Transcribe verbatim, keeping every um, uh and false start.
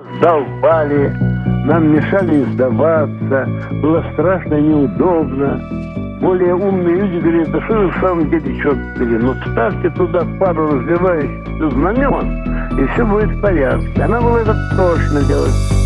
Долбали, нам мешали сдаваться, было страшно и неудобно. Более умные люди говорят: да что вы в самом деле, черт побери, ну ставьте туда пару развивающихся знамен, и все будет в порядке. А надо было это точно делать.